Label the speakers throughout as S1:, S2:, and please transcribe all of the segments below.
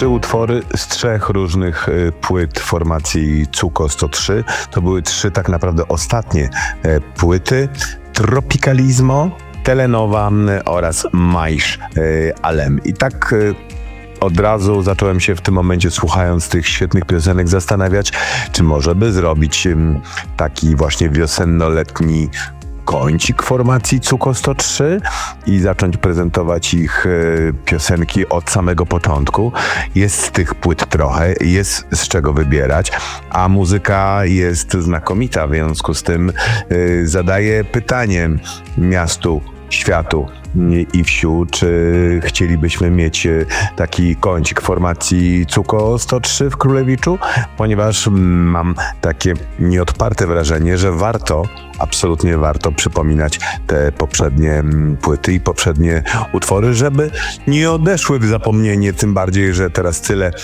S1: 3 utwory z 3 różnych płyt formacji Cuko 103. To były 3 tak naprawdę ostatnie płyty. Tropicalismo, Telenowa oraz Majsz Alem. I tak od razu zacząłem się w tym momencie, słuchając tych świetnych piosenek, zastanawiać, czy może by zrobić taki właśnie wiosenno-letni kącik formacji Cuko 103 i zacząć prezentować ich piosenki od samego początku. Jest tych płyt trochę, jest z czego wybierać, a muzyka jest znakomita, w związku z tym zadaję pytanie miastu, światu i wsiu, czy chcielibyśmy mieć taki kącik formacji Cuko 103 w Królewiczu, ponieważ mam takie nieodparte wrażenie, że warto, absolutnie warto przypominać te poprzednie płyty i poprzednie utwory, żeby nie odeszły w zapomnienie, tym bardziej, że teraz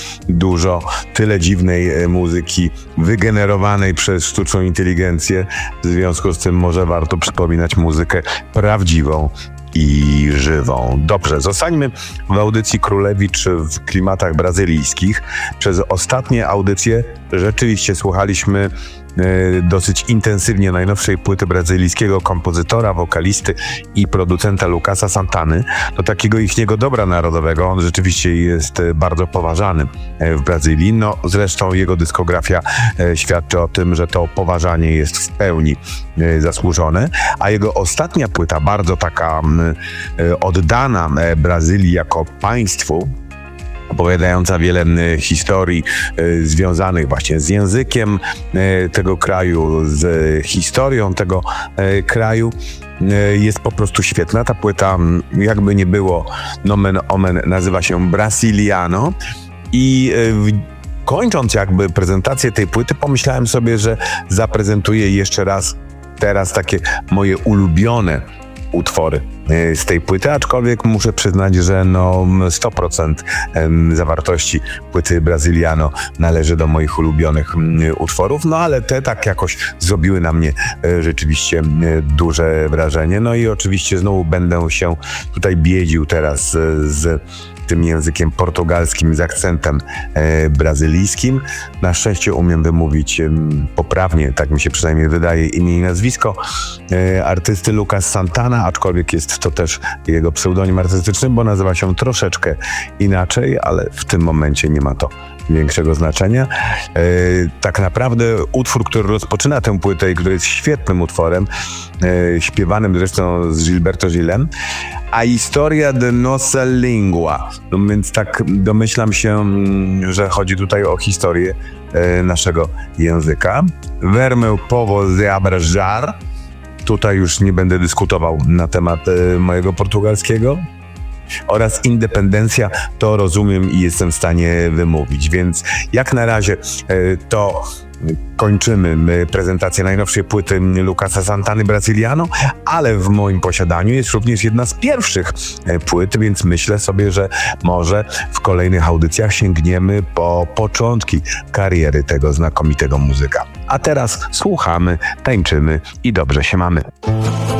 S1: tyle dziwnej muzyki wygenerowanej przez sztuczną inteligencję. W związku z tym może warto przypominać muzykę prawdziwą i żywą. Dobrze, zostańmy w audycji Królewicz w klimatach brazylijskich. Przez ostatnie audycje rzeczywiście słuchaliśmy dosyć intensywnie najnowszej płyty brazylijskiego kompozytora, wokalisty i producenta Lucasa Santany, do takiego ichniego dobra narodowego. On rzeczywiście jest bardzo poważany w Brazylii. No, zresztą jego dyskografia świadczy o tym, że to poważanie jest w pełni zasłużone, a jego ostatnia płyta, bardzo taka oddana Brazylii jako państwu, opowiadająca wiele historii związanych właśnie z językiem tego kraju, z historią tego kraju, jest po prostu świetna. Ta płyta, jakby nie było, nomen omen, nazywa się Brasiliano i kończąc jakby prezentację tej płyty, pomyślałem sobie, że zaprezentuję jeszcze raz teraz takie moje ulubione utwory z tej płyty, aczkolwiek muszę przyznać, że 100% zawartości płyty Brasiliano należy do moich ulubionych utworów, ale te tak jakoś zrobiły na mnie rzeczywiście duże wrażenie. No i oczywiście znowu będę się tutaj biedził teraz z tym językiem portugalskim z akcentem brazylijskim. Na szczęście umiem wymówić poprawnie, tak mi się przynajmniej wydaje, imię i nazwisko artysty Lucas Santana, aczkolwiek jest to też jego pseudonim artystyczny, bo nazywa się troszeczkę inaczej, ale w tym momencie nie ma to większego znaczenia. Tak naprawdę utwór, który rozpoczyna tę płytę i który jest świetnym utworem, śpiewanym zresztą z Gilberto Gilem, A Historia de Nossa Língua. No więc tak domyślam się, że chodzi tutaj o historię naszego języka. Verme povo de abrajar. Tutaj już nie będę dyskutował na temat mojego portugalskiego. Oraz independencja, to rozumiem i jestem w stanie wymówić. Więc jak na razie to kończymy prezentację najnowszej płyty Lucasa Santany Brasiliano, ale w moim posiadaniu jest również jedna z pierwszych płyt, więc myślę sobie, że może w kolejnych audycjach sięgniemy po początki kariery tego znakomitego muzyka. A teraz słuchamy, tańczymy i dobrze się mamy.